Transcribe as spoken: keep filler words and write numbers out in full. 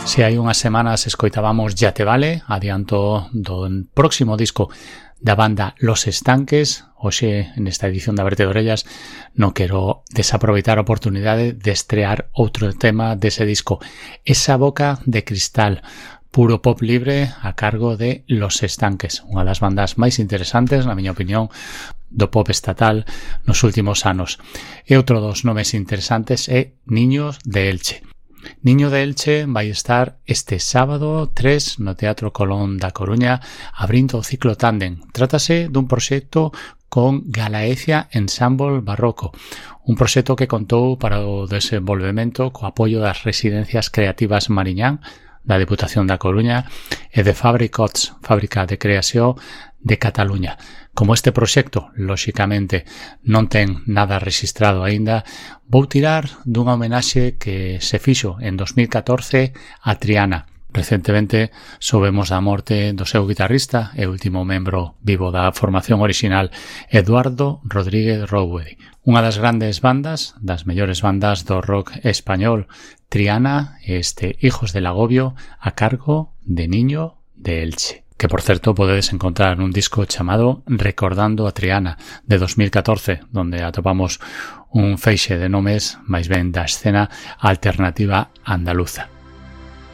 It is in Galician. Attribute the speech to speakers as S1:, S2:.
S1: Se hai unhas semanas escoitábamos Ya te vale, adianto do próximo disco da banda Los Estanques. Hoxe, nesta edición da Verte de Orellas, non quero desaproveitar a oportunidade de estrear outro tema dese disco, Esa boca de cristal, puro pop libre a cargo de Los Estanques, unha das bandas máis interesantes, na miña opinión, do pop estatal nos últimos anos. E outro dos nomes interesantes é Niños de Elche. Niño de Elche vai estar este sábado tres no Teatro Colón da Coruña abrindo o ciclo Tándem. Trátase dun proxecto con Galaecia Ensemble Barroco, un proxecto que contou para o desenvolvemento co apoio das residencias creativas Mariñán da Deputación da Coruña e de Fabricots, Fábrica de Creación de Cataluña. Como este proxecto, lóxicamente, non ten nada registrado aínda, vou tirar dunha homenaxe que se fixo en dos mil catorce a Triana. Recentemente soubemos da morte do seu guitarrista e último membro vivo da formación orixinal, Eduardo Rodríguez Rowery. Unha das grandes bandas, das mellores bandas do rock español, Triana e este Hijos del Agobio a cargo de Niño de Elche, que por certo podedes encontrar nun disco chamado Recordando a Triana de dos mil catorce, donde atopamos un feixe de nomes máis ben da escena alternativa andaluza.